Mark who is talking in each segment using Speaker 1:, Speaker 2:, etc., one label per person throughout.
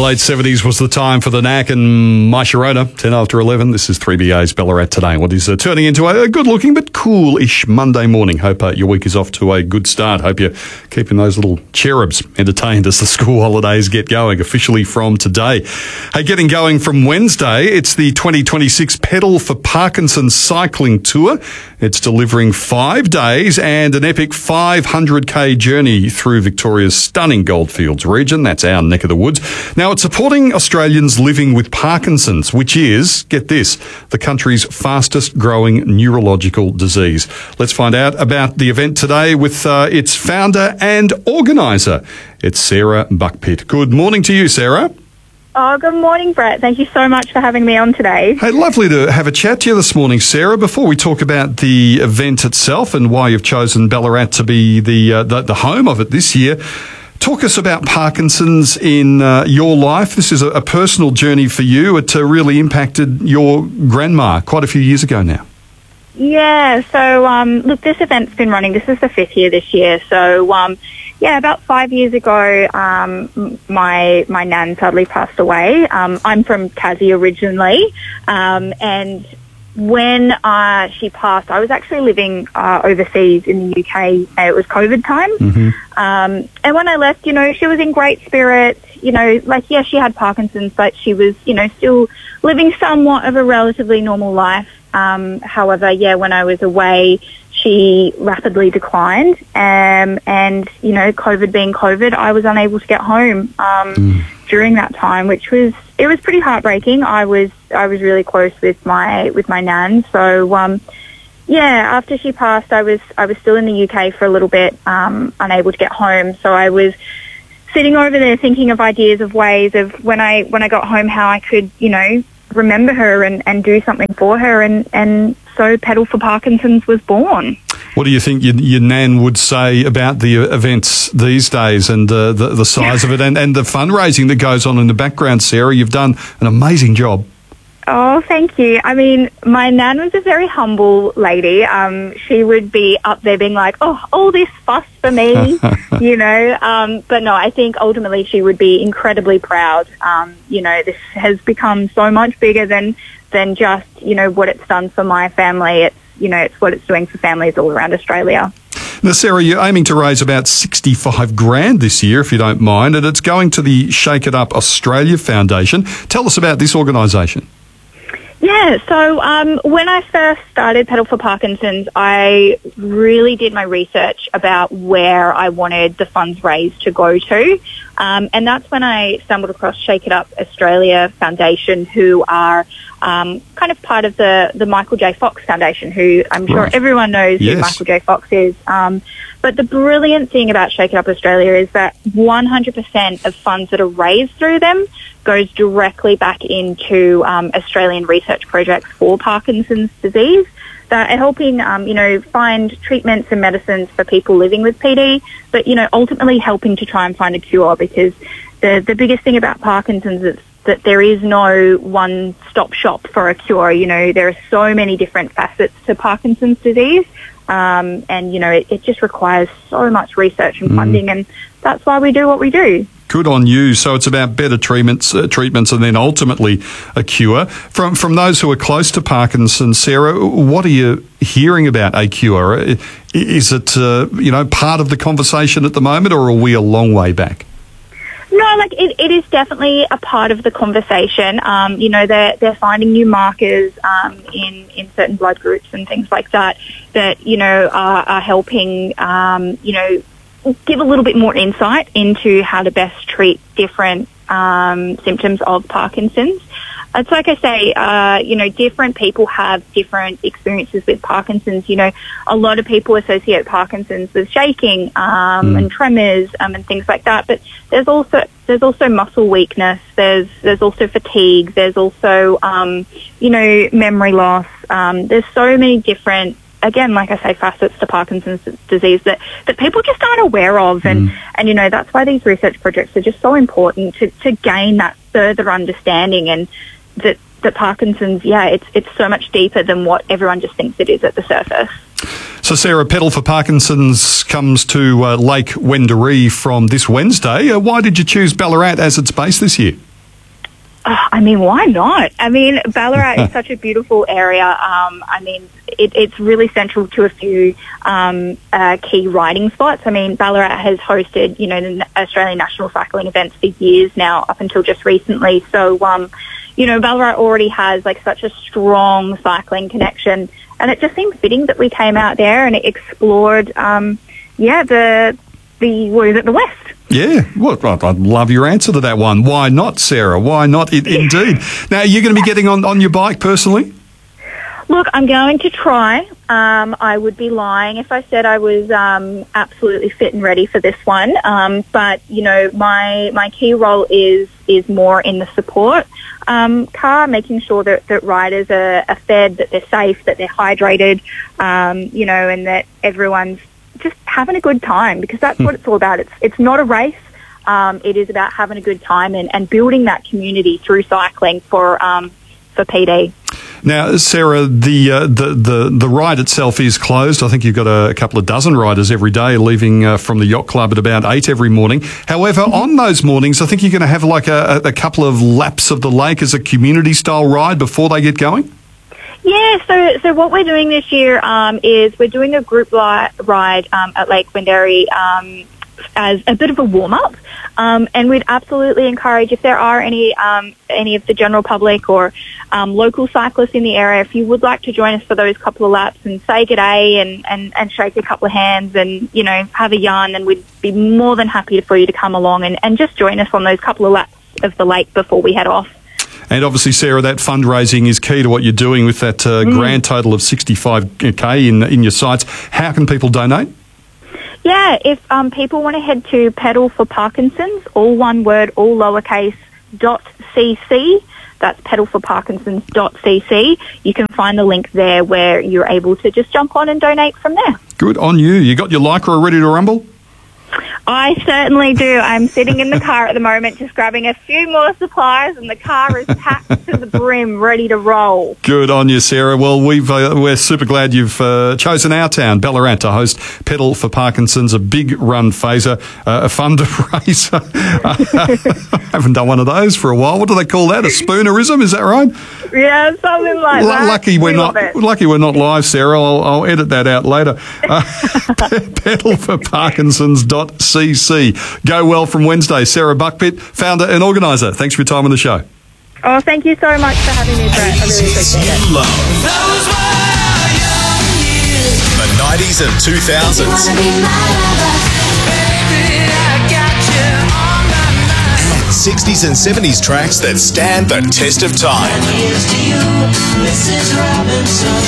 Speaker 1: late 70s was the time for the Knack and My Sharona, 10 after 11. This is 3BA's Ballarat Today. What is turning into a good-looking but cool-ish Monday morning. Hope your week is off to a good start. Hope you're keeping those little cherubs entertained as the school holidays get going, officially from today. Hey, getting going from Wednesday, it's the 2026 Pedal for Parkinson's Cycling Tour. It's delivering 5 days and an epic 500k journey through Victoria's stunning Goldfields region. That's our neck of the woods. Now, it's supporting Australians living with Parkinson's, which is, get this, the country's fastest growing neurological disease. Let's find out about the event today with its founder and organiser. It's Sarah Buckpitt. Good morning to you, Sarah.
Speaker 2: Oh, good morning, Brett. Thank you so much for having me on today.
Speaker 1: Hey, lovely to have a chat to you this morning, Sarah. Before we talk about the event itself and why you've chosen Ballarat to be the home of it this year, talk us about Parkinson's in your life. This is a personal journey for you. It really impacted your grandma quite a few years ago now.
Speaker 2: Yeah, so look, this event's been running. This is the 5th year this year. So, about 5 years ago, my nan sadly passed away. I'm from Tassie originally, and when she passed, I was actually living overseas in the UK. It was COVID time.
Speaker 1: Mm-hmm.
Speaker 2: And when I left, she was in great spirits. She had Parkinson's, but she was, still living somewhat of a relatively normal life. However, when I was away, she rapidly declined. And, COVID being COVID, I was unable to get home during that time, it was pretty heartbreaking. I was really close with my nan. So, after she passed, I was still in the UK for a little bit, unable to get home. So I was sitting over there thinking of ideas of ways of when I got home, how I could, remember her and do something for her. And so Pedal for Parkinson's was born.
Speaker 1: What do you think your nan would say about the events these days and the size of it and the fundraising that goes on in the background, Sarah? You've done an amazing job.
Speaker 2: Oh, thank you. I mean, my nan was a very humble lady. She would be up there being like, oh, all this fuss for me, But no, I think ultimately she would be incredibly proud. This has become so much bigger than just, what it's done for my family. It's what it's doing for families all around Australia.
Speaker 1: Now, Sarah, you're aiming to raise about 65 grand this year, if you don't mind, and it's going to the Shake It Up Australia Foundation. Tell us about this organisation.
Speaker 2: Yeah, so when I first started Pedal for Parkinson's, I really did my research about where I wanted the funds raised to go to. And that's when I stumbled across Shake It Up Australia Foundation, who are kind of part of the Michael J. Fox Foundation, who I'm sure everyone knows who Michael J. Fox is. But the brilliant thing about Shake It Up Australia is that 100% of funds that are raised through them goes directly back into Australian research projects for Parkinson's disease that are helping, find treatments and medicines for people living with PD, but, ultimately helping to try and find a cure, because the biggest thing about Parkinson's is that there is no one-stop shop for a cure. There are so many different facets to Parkinson's disease, and, it just requires so much research and funding, and that's why we do what we do.
Speaker 1: Good on you. So it's about better treatments and then ultimately a cure. From those who are close to Parkinson's, Sarah, what are you hearing about a cure? Is it, part of the conversation at the moment, or are we a long way back?
Speaker 2: No, it is definitely a part of the conversation. They're finding new markers in certain blood groups and things like that are helping, give a little bit more insight into how to best treat different symptoms of Parkinson's. It's like I say, different people have different experiences with Parkinson's. A lot of people associate Parkinson's with shaking and tremors and things like that. But there's also muscle weakness. There's also fatigue. There's also memory loss. There's so many different, again, like I say, facets to Parkinson's disease that people just aren't aware of. And that's why these research projects are just so important to gain that further understanding, and that Parkinson's, it's so much deeper than what everyone just thinks it is at the surface.
Speaker 1: So, Sarah, Pedal for Parkinson's comes to Lake Wendouree from this Wednesday. Why did you choose Ballarat as its base this year?
Speaker 2: I mean, why not? I mean, Ballarat is such a beautiful area. It's really central to a few key riding spots. I mean, Ballarat has hosted, the Australian national cycling events for years now, up until just recently. So, Ballarat already has such a strong cycling connection, and it just seemed fitting that we came out there and explored, the West.
Speaker 1: Yeah, well, I'd love your answer to that one. Why not, Sarah? Why not, indeed? Now, you're going to be getting on your bike personally?
Speaker 2: Look, I'm going to try. I would be lying if I said I was absolutely fit and ready for this one. But, my key role is more in the support car, making sure that riders are fed, that they're safe, that they're hydrated, and that everyone's just having a good time, because that's what it's all about. It's not a race. It is about having a good time and building that community through cycling for PD.
Speaker 1: Now, Sarah, the ride itself is closed. I think you've got a couple of dozen riders every day leaving from the yacht club at about 8 every morning. However, on those mornings, I think you're going to have a couple of laps of the lake as a community-style ride before they get going?
Speaker 2: Yeah, so what we're doing this year is we're doing a group ride at Lake Wendouree as a bit of a warm-up. And we'd absolutely encourage, if there are any of the general public or local cyclists in the area, if you would like to join us for those couple of laps and say g'day and shake a couple of hands and, have a yarn, then we'd be more than happy for you to come along and just join us on those couple of laps of the lake before we head off.
Speaker 1: And obviously, Sarah, that fundraising is key to what you're doing with that grand total of $65K in your sights. How can people donate?
Speaker 2: Yeah, if people want to head to Pedal for Parkinson's, all one word, all lowercase, .cc, that's pedalforparkinsons.cc, you can find the link there where you're able to just jump on and donate from there. Good
Speaker 1: on you. You got your Lycra ready to rumble?
Speaker 2: I certainly do. I'm sitting in the car at the moment just grabbing a few more supplies, and the car is packed to the brim, ready to roll.
Speaker 1: Good on you, Sarah. Well, we're super glad you've chosen our town, Ballarat, to host Pedal for Parkinson's, a big run phaser, a fundraiser. I haven't done one of those for a while. What do they call that? A spoonerism? Is that right?
Speaker 2: Yeah, something like that.
Speaker 1: Lucky we're not live, Sarah. I'll edit that out later. Pedalforparkinsons.cc. Go well from Wednesday. Sarah Buckpitt, founder and organiser. Thanks for your time on the show.
Speaker 2: Oh, thank you so much for having me, Brett. I really appreciate it.
Speaker 3: Those were young years. The 90s and 2000s. Baby, I got you on my mind. 60s and 70s tracks that stand the test of time. Here's to you, Mrs. Robinson.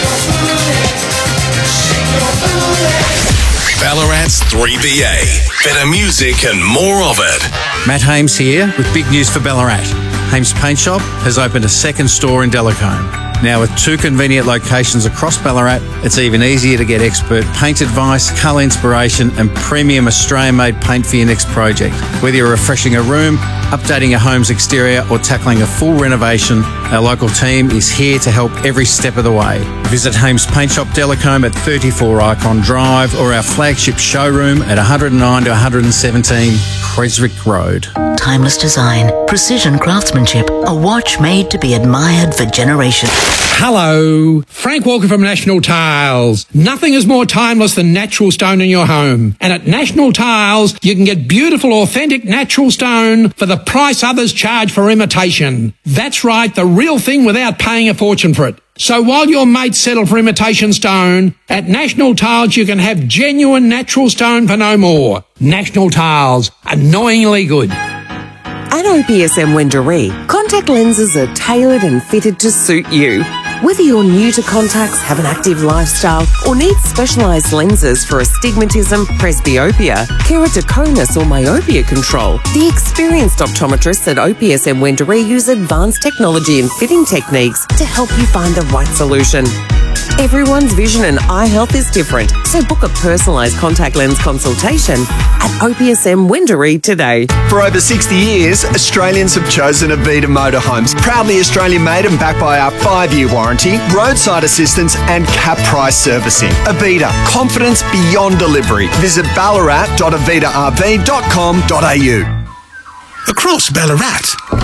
Speaker 3: Shake your booty. Ballarat's 3BA. Better music and more of it.
Speaker 4: Matt Hames here with big news for Ballarat. Hames Paint Shop has opened a second store in Delacombe. Now, with 2 convenient locations across Ballarat, it's even easier to get expert paint advice, colour inspiration and premium Australian-made paint for your next project. Whether you're refreshing a room, updating a home's exterior or tackling a full renovation, our local team is here to help every step of the way. Visit Hames Paint Shop Delacombe at 34 Icon Drive or our flagship showroom at 109 to 117 Creswick Road.
Speaker 5: Timeless design, precision craftsmanship, a watch made to be admired for generations.
Speaker 6: Hello, Frank Walker from National Tiles. Nothing is more timeless than natural stone in your home. And at National Tiles, you can get beautiful, authentic natural stone for the price others charge for imitation. That's right, the real thing without paying a fortune for it. So while your mates settle for imitation stone, at National Tiles you can have genuine natural stone for no more. National Tiles, annoyingly good.
Speaker 7: At OPSM Wendouree, contact lenses are tailored and fitted to suit you. Whether you're new to contacts, have an active lifestyle, or need specialised lenses for astigmatism, presbyopia, keratoconus or myopia control, the experienced optometrists at OPSM Wendouree use advanced technology and fitting techniques to help you find the right solution. Everyone's vision and eye health is different, so book a personalised contact lens consultation at OPSM Wendouree today.
Speaker 8: For over 60 years, Australians have chosen Avita Motorhomes. Proudly Australian-made and backed by our 5-year warranty, roadside assistance and cap price servicing. Avita, confidence beyond delivery. Visit ballarat.avitarv.com.au.
Speaker 3: Across Ballarat,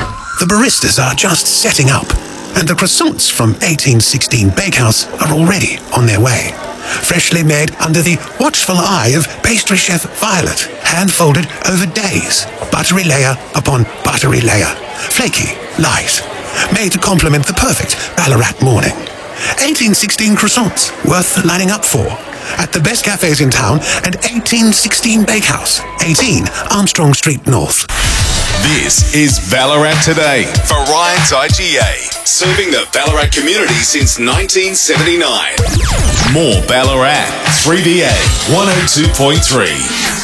Speaker 9: The baristas are just setting up, and the croissants from 1816 Bakehouse are already on their way. Freshly made under the watchful eye of pastry chef Violet, hand-folded over days, buttery layer upon buttery layer, flaky, light, made to complement the perfect Ballarat morning. 1816 croissants, worth lining up for, at the best cafes in town and 1816 Bakehouse, 18 Armstrong Street North.
Speaker 3: This is Ballarat Today for Ryan's IGA, serving the Ballarat community since 1979. More Ballarat, 3BA 102.3.